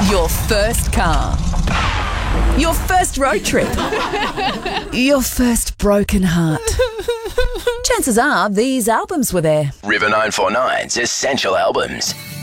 Your first car. Your first road trip. Your first broken heart. Chances are these albums were there. River 949's Essential Albums.